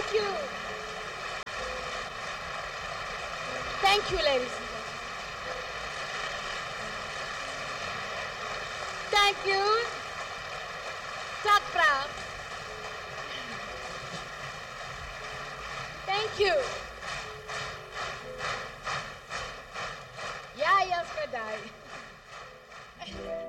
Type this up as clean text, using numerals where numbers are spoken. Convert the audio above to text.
Thank you. Thank you, ladies and gentlemen. Thank you. Tak proud. Thank you.